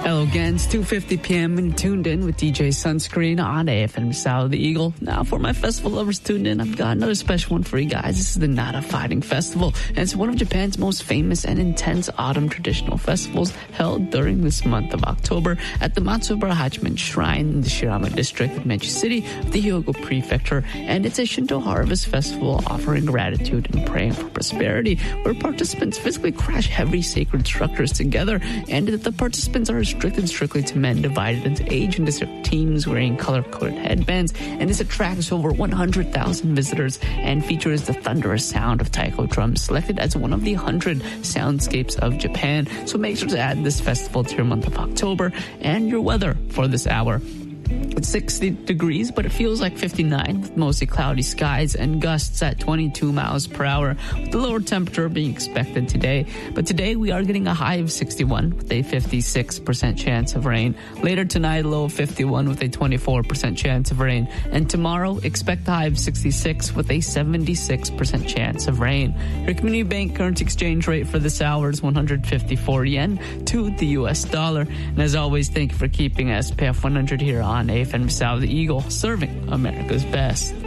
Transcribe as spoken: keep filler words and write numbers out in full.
Hello again, it's two fifty p.m. and tuned in with D J Sunscreen on A F M South the Eagle. Now for my festival lovers tuned in, I've got another special one for you guys. This is the Nara Fighting Festival, and it's one of Japan's most famous and intense autumn traditional festivals held during this month of October at the Matsubara Hachiman Shrine in the Shirama district of Meiji City of the Hyogo Prefecture. And it's a Shinto harvest festival offering gratitude and praying for prosperity, where participants physically crash heavy sacred structures together, and that the participants are restricted strictly to men divided into age and district teams wearing color-coded headbands. And this attracts over one hundred thousand visitors and features the thunderous sound of taiko drums, selected as one of the one hundred soundscapes of Japan. So make sure to add this festival to your month of October. And your weather for this hour: it's sixty degrees, but it feels like fifty-nine with mostly cloudy skies and gusts at twenty-two miles per hour, with the lower temperature being expected today. But today we are getting a high of sixty-one with a fifty-six percent chance of rain. Later tonight, a low of fifty-one with a twenty-four percent chance of rain. And tomorrow, expect a high of sixty-six with a seventy-six percent chance of rain. Your Community Bank currency exchange rate for this hour is one hundred fifty-four yen to the U S dollar. And as always, thank you for keeping S P F one hundred here on A F M South the Eagle, serving America's best.